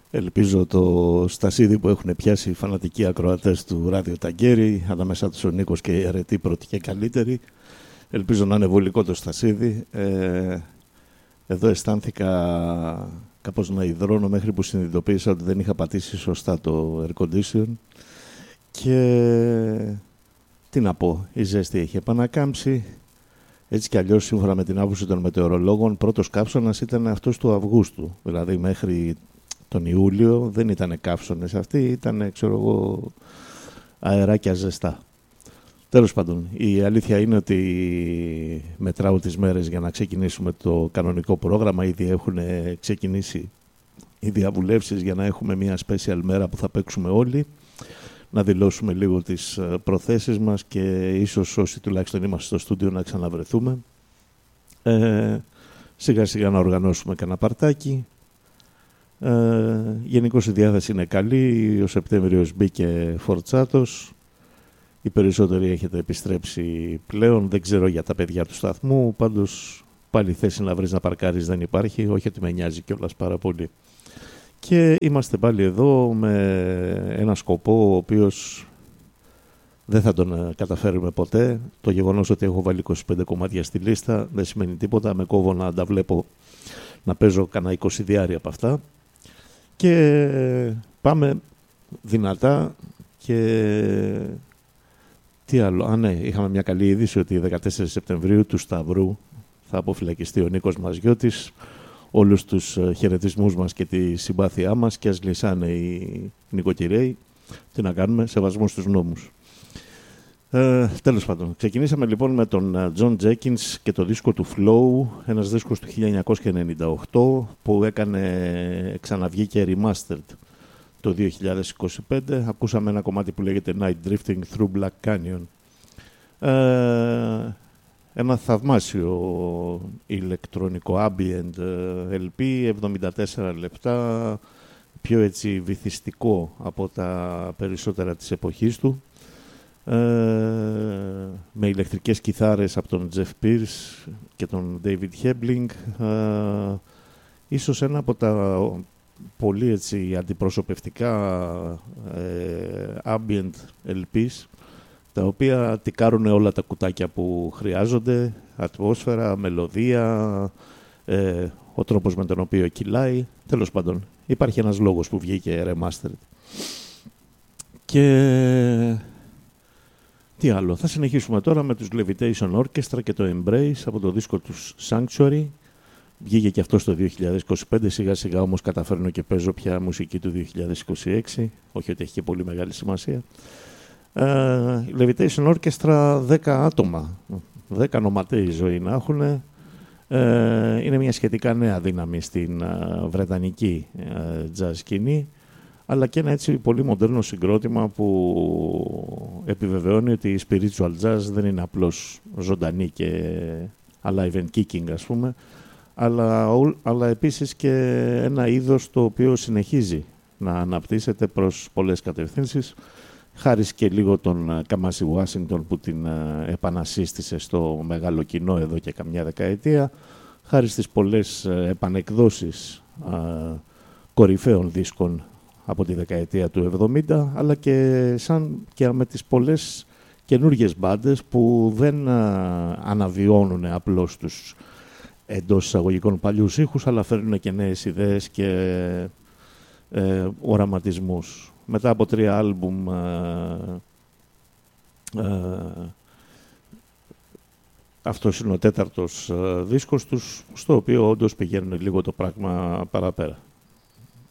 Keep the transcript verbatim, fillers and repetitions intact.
Ελπίζω το στασίδι που έχουν πιάσει οι φανατικοί ακροατές του Ράδιο Ταγκέρι, ανάμεσα τους ο Νίκος και η Αρετή πρώτη και καλύτερη. Ελπίζω να είναι βολικό το στασίδι. Ε, εδώ αισθάνθηκα κάπως να υδρώνω μέχρι που συνειδητοποίησα ότι δεν είχα πατήσει σωστά το air condition. Και τι να πω, η ζέστη έχει επανακάμψει. Έτσι κι αλλιώς, σύμφωνα με την άποψη των μετεωρολόγων, πρώτος καύσωνας ήταν αυτός του Αυγούστου. Δηλαδή μέχρι τον Ιούλιο δεν ήταν καύσωνες αυτοί, ήταν, ξέρω εγώ, αεράκια ζεστά. Τέλος πάντων, η αλήθεια είναι ότι μετράω τις μέρες για να ξεκινήσουμε το κανονικό πρόγραμμα. Ήδη έχουν ξεκινήσει οι διαβουλεύσεις για να έχουμε μια special μέρα που θα παίξουμε όλοι, να δηλώσουμε λίγο τις προθέσεις μας και ίσως όσοι τουλάχιστον είμαστε στο στούντιο να ξαναβρεθούμε. Ε, σιγά σιγά να οργανώσουμε κανένα παρτάκι. Ε, γενικώς η διάθεση είναι καλή. Ο Σεπτέμβριος μπήκε φορτσάτος. Οι περισσότεροι έχετε επιστρέψει πλέον. Δεν ξέρω για τα παιδιά του σταθμού. Πάντως πάλι θέση να βρεις να παρκάρεις δεν υπάρχει. Όχι ότι με νοιάζει κιόλας πάρα πολύ. Και είμαστε πάλι εδώ με ένα σκοπό ο οποίος δεν θα τον καταφέρουμε ποτέ. Το γεγονός ότι έχω βάλει είκοσι πέντε κομμάτια στη λίστα δεν σημαίνει τίποτα. Με κόβω να τα βλέπω, να παίζω κανένα είκοσι διάρρη από αυτά. Και πάμε δυνατά και τι άλλο. Α, ναι, είχαμε μια καλή είδηση ότι δεκατέσσερις Σεπτεμβρίου του Σταυρού θα αποφυλακιστεί ο Νίκος Μαζιώτης. Όλους τους χαιρετισμούς μας και τη συμπάθειά μας και ας λυσάνε οι νοικοκυρέοι. Τι να κάνουμε, σεβασμό στους νόμους. Ε, τέλος πάντων, ξεκινήσαμε λοιπόν με τον John Jenkins και το δίσκο του Flow, ένας δίσκος του χίλια εννιακόσια ενενήντα οκτώ που έκανε, ξαναβγήκε remastered το δύο χιλιάδες είκοσι πέντε. Ακούσαμε ένα κομμάτι που λέγεται Night Drifting Through Black Canyon. Ε, ένα θαυμάσιο ηλεκτρονικό ambient ελ πι, εβδομήντα τέσσερα λεπτά, πιο έτσι βυθιστικό από τα περισσότερα της εποχής του. Ε, με ηλεκτρικές κιθάρες από τον Jeff Pierce και τον David Hebling. Ε, ίσως ένα από τα πολύ έτσι αντιπροσωπευτικά ε, ambient ελ πις, τα οποία τικάρουν όλα τα κουτάκια που χρειάζονται, ατμόσφαιρα, μελωδία, ε, ο τρόπος με τον οποίο κυλάει. Τέλος πάντων, υπάρχει ένας λόγος που βγήκε remastered. Και τι άλλο, θα συνεχίσουμε τώρα με τους Levitation Orchestra και το Embrace από το δίσκο τους Sanctuary. Βγήκε και αυτό στο δύο χιλιάδες είκοσι πέντε, σιγά σιγά όμως καταφέρνω και παίζω πια μουσική του δύο χιλιάδες είκοσι έξι, όχι ότι έχει και πολύ μεγάλη σημασία. Uh, Levitation Orchestra, δέκα άτομα, δέκα νοματέοι ζωή να έχουν. Uh, είναι μια σχετικά νέα δύναμη στην uh, βρετανική uh, jazz σκηνή, αλλά και ένα έτσι πολύ μοντέρνο συγκρότημα που επιβεβαιώνει ότι η spiritual jazz δεν είναι απλώς ζωντανή και alive and kicking, ας πούμε, αλλά, αλλά επίσης και ένα είδος το οποίο συνεχίζει να αναπτύσσεται προς πολλές κατευθύνσεις, χάρη και λίγο τον Καμάσι Ουάσιγκτον που την επανασύστησε στο μεγάλο κοινό εδώ και καμιά δεκαετία, χάρη στις πολλές επανεκδόσεις α, κορυφαίων δίσκων από τη δεκαετία του εβδομήντα, αλλά και σαν και με τις πολλές καινούργιες μπάντες που δεν α, αναβιώνουν απλώς τους εντός εισαγωγικών παλιούς ήχους, αλλά φέρνουν και νέες ιδέες και ε, οραματισμούς. Μετά από τρία άλμπουμ ε, ε, αυτός είναι ο τέταρτος ε, δίσκος τους, στο οποίο όντως πηγαίνουν λίγο το πράγμα παραπέρα.